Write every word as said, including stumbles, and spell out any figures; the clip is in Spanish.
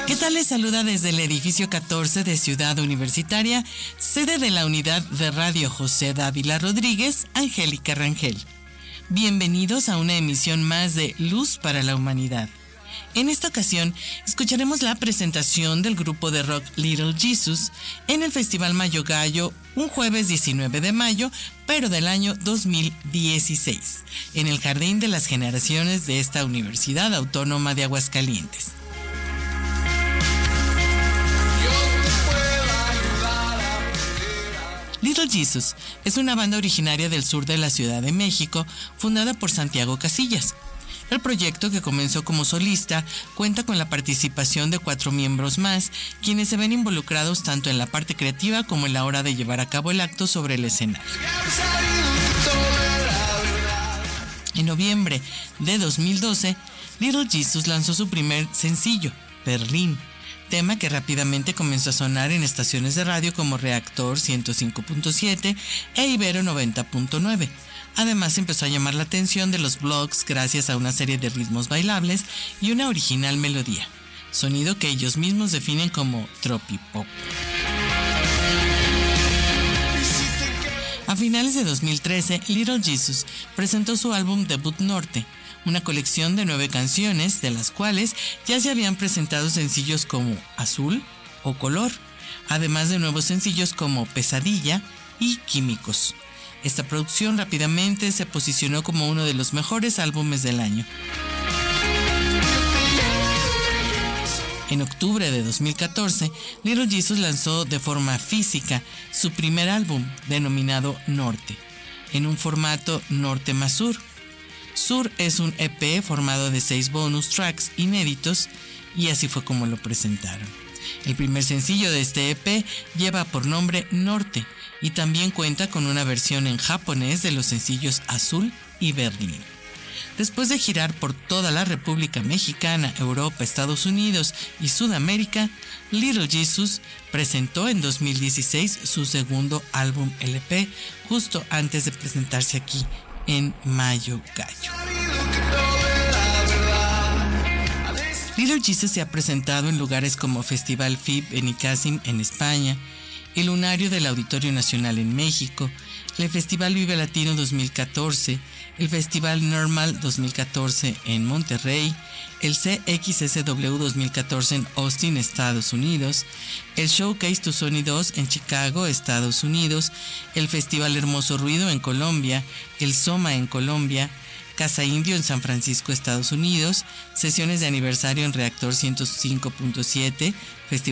¿Qué tal? Les saluda desde el edificio catorce de Ciudad Universitaria, sede de la unidad de radio José Dávila Rodríguez, Angélica Rangel. Bienvenidos a una emisión más de Luz para la Humanidad. En esta ocasión, escucharemos la presentación del grupo de rock Little Jesus en el Festival Mayo Gallo, un jueves diecinueve de mayo, pero del año dos mil dieciséis, en el Jardín de las Generaciones de esta Universidad Autónoma de Aguascalientes. Little Jesus es una banda originaria del sur de la Ciudad de México, fundada por Santiago Casillas. El proyecto, que comenzó como solista, cuenta con la participación de cuatro miembros más, quienes se ven involucrados tanto en la parte creativa como en la hora de llevar a cabo el acto sobre el escenario. En noviembre de dos mil doce, Little Jesus lanzó su primer sencillo, Berlín, tema que rápidamente comenzó a sonar en estaciones de radio como Reactor ciento cinco punto siete e Ibero noventa punto nueve. Además, empezó a llamar la atención de los blogs gracias a una serie de ritmos bailables y una original melodía, sonido que ellos mismos definen como tropipop. A finales de dos mil trece, Little Jesus presentó su álbum debut Norte, una colección de nueve canciones, de las cuales ya se habían presentado sencillos como Azul o Color, además de nuevos sencillos como Pesadilla y Químicos. Esta producción rápidamente se posicionó como uno de los mejores álbumes del año. En octubre de dos mil catorce, Little Jesus lanzó de forma física su primer álbum, denominado Norte, en un formato Norte más Sur. Sur es un E P formado de seis bonus tracks inéditos, y así fue como lo presentaron. El primer sencillo de este E P lleva por nombre Norte y también cuenta con una versión en japonés de los sencillos Azul y Berlín. Después de girar por toda la República Mexicana, Europa, Estados Unidos y Sudamérica, Little Jesus presentó en dos mil dieciséis su segundo álbum L P, justo antes de presentarse aquí en Mayo Gallo. Little Jesus se ha presentado en lugares como Festival F I B Benicàssim en España, el Lunario del Auditorio Nacional en México, el Festival Vive Latino dos mil catorce, el Festival Normal dos mil catorce en Monterrey, el C X S W dos mil catorce en Austin, Estados Unidos, el Showcase to Sony dos en Chicago, Estados Unidos, el Festival Hermoso Ruido en Colombia, el Soma en Colombia, Casa Indio en San Francisco, Estados Unidos, sesiones de aniversario en Reactor ciento cinco punto siete, Festival